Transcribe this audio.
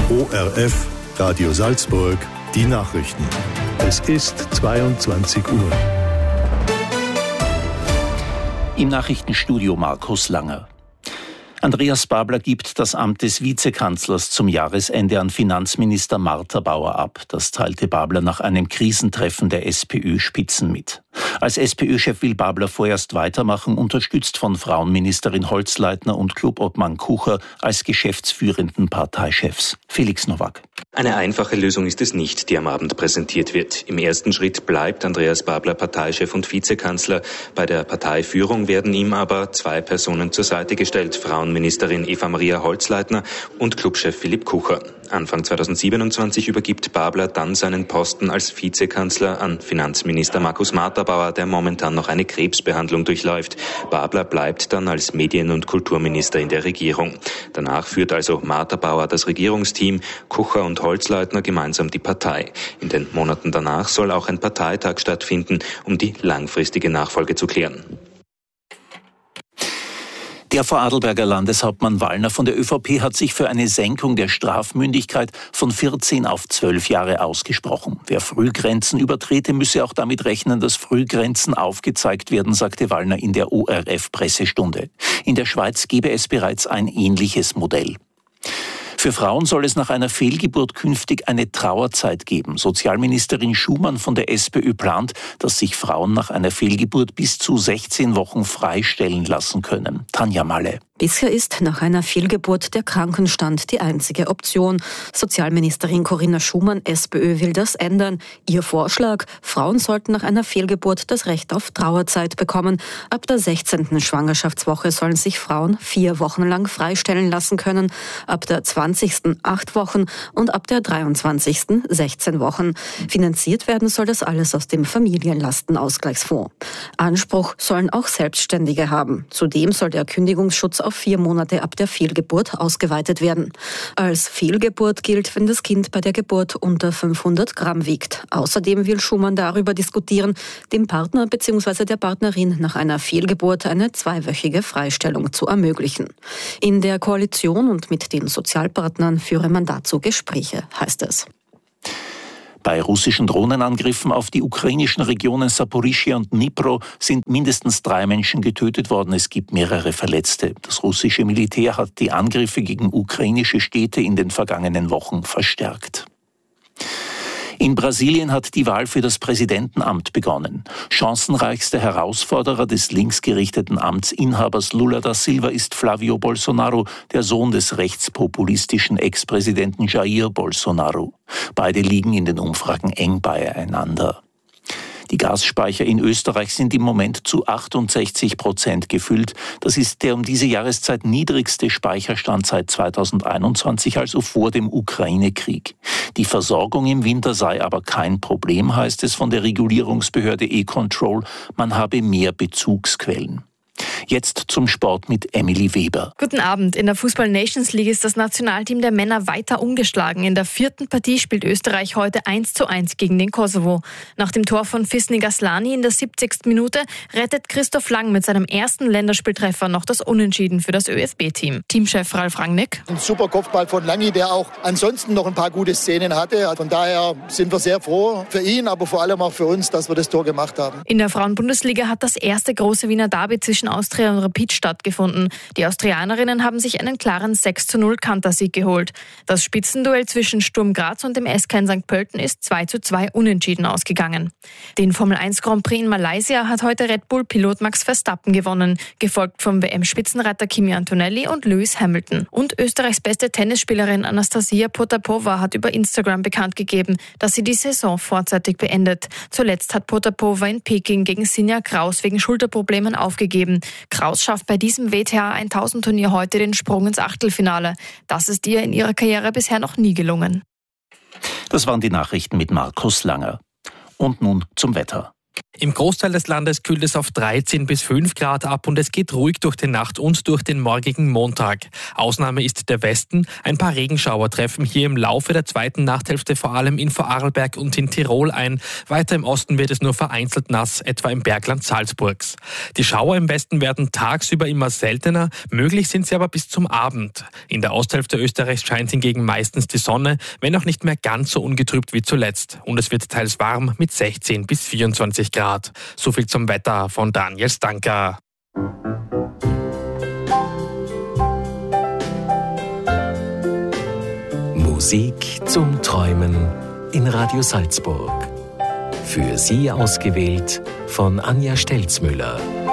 ORF, Radio Salzburg, die Nachrichten. Es ist 22 Uhr. Im Nachrichtenstudio Markus Langer. Andreas Babler gibt das Amt des Vizekanzlers zum Jahresende an Finanzminister Martha Bauer ab. Das teilte Babler nach einem Krisentreffen der SPÖ-Spitzen mit. Als SPÖ-Chef will Babler vorerst weitermachen, unterstützt von Frauenministerin Holzleitner und Clubobmann Kucher als geschäftsführenden Parteichefs. Felix Nowak. Eine einfache Lösung ist es nicht, die am Abend präsentiert wird. Im ersten Schritt bleibt Andreas Babler Parteichef und Vizekanzler. Bei der Parteiführung werden ihm aber zwei Personen zur Seite gestellt: Frauenministerin Eva-Maria Holzleitner und Clubchef Philipp Kucher. Anfang 2027 übergibt Babler dann seinen Posten als Vizekanzler an Finanzminister Markus Martha-Bauer, der momentan noch eine Krebsbehandlung durchläuft. Babler bleibt dann als Medien- und Kulturminister in der Regierung. Danach führt also Martha-Bauer das Regierungsteam, Kucher und Holzleitner gemeinsam die Partei. In den Monaten danach soll auch ein Parteitag stattfinden, um die langfristige Nachfolge zu klären. Der Vorarlberger Landeshauptmann Wallner von der ÖVP hat sich für eine Senkung der Strafmündigkeit von 14 auf 12 Jahre ausgesprochen. Wer Frühgrenzen übertrete, müsse auch damit rechnen, dass Frühgrenzen aufgezeigt werden, sagte Wallner in der ORF-Pressestunde. In der Schweiz gebe es bereits ein ähnliches Modell. Für Frauen soll es nach einer Fehlgeburt künftig eine Trauerzeit geben. Sozialministerin Schumann von der SPÖ plant, dass sich Frauen nach einer Fehlgeburt bis zu 16 Wochen freistellen lassen können. Tanja Malle. Bisher ist nach einer Fehlgeburt der Krankenstand die einzige Option. Sozialministerin Corinna Schumann, SPÖ, will das ändern. Ihr Vorschlag: Frauen sollten nach einer Fehlgeburt das Recht auf Trauerzeit bekommen. Ab der 16. Schwangerschaftswoche sollen sich Frauen 4 Wochen lang freistellen lassen können, ab der 20. 8 Wochen und ab der 23. 16 Wochen. Finanziert werden soll das alles aus dem Familienlastenausgleichsfonds. Anspruch sollen auch Selbstständige haben. Zudem soll der Kündigungsschutz auf 4 Monate ab der Fehlgeburt ausgeweitet werden. Als Fehlgeburt gilt, wenn das Kind bei der Geburt unter 500 Gramm wiegt. Außerdem will Schumann darüber diskutieren, dem Partner bzw. der Partnerin nach einer Fehlgeburt eine 2-wöchige Freistellung zu ermöglichen. In der Koalition und mit den Sozialpartnern führe man dazu Gespräche, heißt es. Bei russischen Drohnenangriffen auf die ukrainischen Regionen Saporischschja und Dnipro sind mindestens 3 Menschen getötet worden. Es gibt mehrere Verletzte. Das russische Militär hat die Angriffe gegen ukrainische Städte in den vergangenen Wochen verstärkt. In Brasilien hat die Wahl für das Präsidentenamt begonnen. Chancenreichster Herausforderer des linksgerichteten Amtsinhabers Lula da Silva ist Flávio Bolsonaro, der Sohn des rechtspopulistischen Ex-Präsidenten Jair Bolsonaro. Beide liegen in den Umfragen eng beieinander. Die Gasspeicher in Österreich sind im Moment zu 68% gefüllt. Das ist der um diese Jahreszeit niedrigste Speicherstand seit 2021, also vor dem Ukraine-Krieg. Die Versorgung im Winter sei aber kein Problem, heißt es von der Regulierungsbehörde E-Control. Man habe mehr Bezugsquellen. Jetzt zum Sport mit Emily Weber. Guten Abend. In der Fußball-Nations League ist das Nationalteam der Männer weiter ungeschlagen. In der 4. Partie spielt Österreich heute 1:1 gegen den Kosovo. Nach dem Tor von Fisni Gaslani in der 70. Minute rettet Christoph Lang mit seinem ersten Länderspieltreffer noch das Unentschieden für das ÖFB-Team. Teamchef Ralf Rangnick: Ein super Kopfball von Langi, der auch ansonsten noch ein paar gute Szenen hatte. Von daher sind wir sehr froh für ihn, aber vor allem auch für uns, dass wir das Tor gemacht haben. In der Frauen-Bundesliga hat das erste große Wiener Derby zwischen Austria und Rapid stattgefunden. Die Austrianerinnen haben sich einen klaren 6:0 Kantersieg geholt. Das Spitzenduell zwischen Sturm Graz und dem SK in St. Pölten ist 2:2 unentschieden ausgegangen. Den Formel 1 Grand Prix in Malaysia hat heute Red Bull-Pilot Max Verstappen gewonnen, gefolgt vom WM-Spitzenreiter Kimi Antonelli und Lewis Hamilton. Und Österreichs beste Tennisspielerin Anastasia Potapova hat über Instagram bekannt gegeben, dass sie die Saison vorzeitig beendet. Zuletzt hat Potapova in Peking gegen Sinja Kraus wegen Schulterproblemen aufgegeben. Kraus schafft bei diesem WTA 1000-Turnier heute den Sprung ins Achtelfinale. Das ist ihr in ihrer Karriere bisher noch nie gelungen. Das waren die Nachrichten mit Markus Langer. Und nun zum Wetter. Im Großteil des Landes kühlt es auf 13 bis 5 Grad ab und es geht ruhig durch die Nacht und durch den morgigen Montag. Ausnahme ist der Westen. Ein paar Regenschauer treffen hier im Laufe der zweiten Nachthälfte vor allem in Vorarlberg und in Tirol ein. Weiter im Osten wird es nur vereinzelt nass, etwa im Bergland Salzburgs. Die Schauer im Westen werden tagsüber immer seltener, möglich sind sie aber bis zum Abend. In der Osthälfte Österreichs scheint hingegen meistens die Sonne, wenn auch nicht mehr ganz so ungetrübt wie zuletzt. Und es wird teils warm mit 16 bis 24 Grad. So viel zum Wetter von Daniel Stanker. Musik zum Träumen in Radio Salzburg. Für Sie ausgewählt von Anja Stelzmüller.